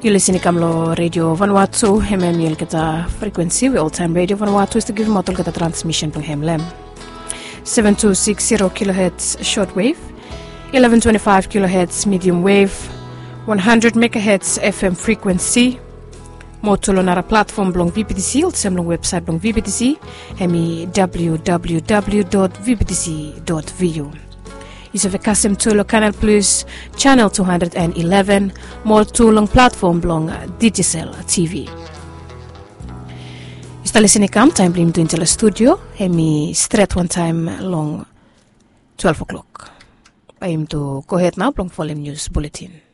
You're listening to Radio Vanuatu, MML Kata frequency, all-time Radio Vanuatu is to give Motol Kata transmission from Hemlem. 7260 kHz shortwave, 1125 kHz medium wave, 100 MHz FM frequency. Motol on our platform belong VPTC, also on website belong VPTC, www.vptc.vu. Use of a custom Tulong Canal Plus, channel 211, more Tulong platform belong Digicel TV. Está listening time blim to Intela studio, hemi straight one time long 12 o'clock. I am to go ahead now, belong volume news bulletin.